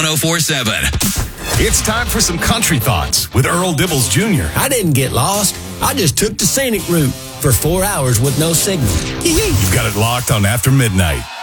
1047. It's time for some country thoughts with Earl Dibbles Jr. I didn't get lost. I just took the scenic route for 4 hours with no signal. You've got it locked on After Midnight.